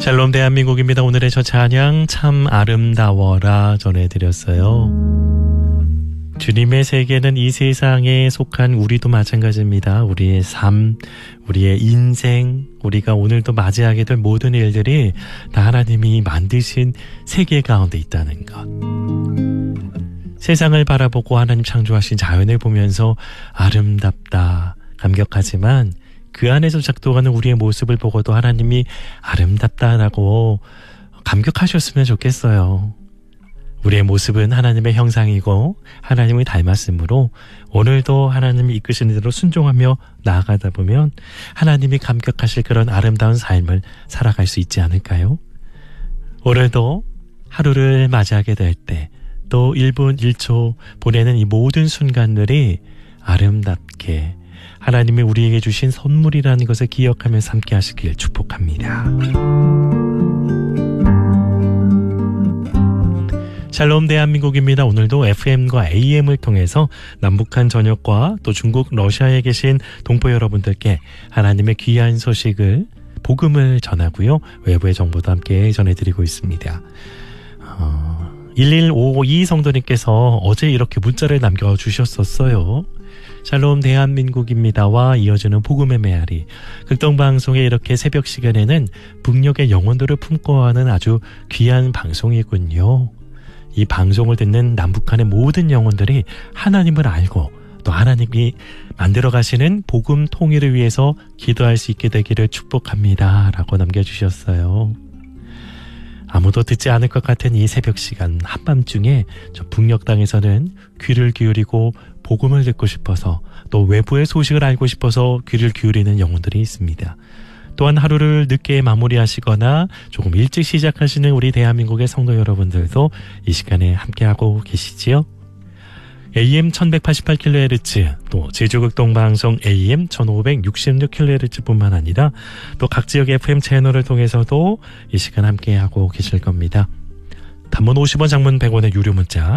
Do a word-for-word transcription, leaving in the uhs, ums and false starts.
샬롬 대한민국입니다. 오늘의 저 찬양 참 아름다워라 전해드렸어요. 주님의 세계는 이 세상에 속한 우리도 마찬가지입니다. 우리의 삶, 우리의 인생, 우리가 오늘도 맞이하게 될 모든 일들이 다 하나님이 만드신 세계 가운데 있다는 것. 세상을 바라보고 하나님 창조하신 자연을 보면서 아름답다, 감격하지만 그 안에서 작동하는 우리의 모습을 보고도 하나님이 아름답다라고 감격하셨으면 좋겠어요. 우리의 모습은 하나님의 형상이고 하나님을 닮았으므로 오늘도 하나님이 이끄시는 대로 순종하며 나아가다 보면 하나님이 감격하실 그런 아름다운 삶을 살아갈 수 있지 않을까요? 오늘도 하루를 맞이하게 될 때 또 일 분 일 초 보내는 이 모든 순간들이 아름답게 하나님이 우리에게 주신 선물이라는 것을 기억하면서 함께 하시길 축복합니다. 샬롬 대한민국입니다. 오늘도 에프엠과 에이엠을 통해서 남북한 전역과 또 중국 러시아에 계신 동포 여러분들께 하나님의 귀한 소식을 복음을 전하고요. 외부의 정보도 함께 전해드리고 있습니다. 어, 일일오이 성도님께서 어제 이렇게 문자를 남겨주셨었어요. 샬롬 대한민국입니다와 이어지는 복음의 메아리. 극동방송에 이렇게 새벽 시간에는 북녘의 영혼들을 품고 하는 아주 귀한 방송이군요. 이 방송을 듣는 남북한의 모든 영혼들이 하나님을 알고 또 하나님이 만들어 가시는 복음 통일을 위해서 기도할 수 있게 되기를 축복합니다. 라고 남겨주셨어요. 아무도 듣지 않을 것 같은 이 새벽 시간 한밤중에 저 북녘 땅에서는 귀를 기울이고 복음을 듣고 싶어서 또 외부의 소식을 알고 싶어서 귀를 기울이는 영혼들이 있습니다. 또한 하루를 늦게 마무리하시거나 조금 일찍 시작하시는 우리 대한민국의 성도 여러분들도 이 시간에 함께하고 계시지요? 에이엠 천백팔십팔 킬로헤르츠 또 제주극동방송 에이엠 천오백육십육 킬로헤르츠 뿐만 아니라 또 각 지역 에프엠 채널을 통해서도 이 시간 함께하고 계실 겁니다. 단문 오십 원, 장문 백 원의 유료 문자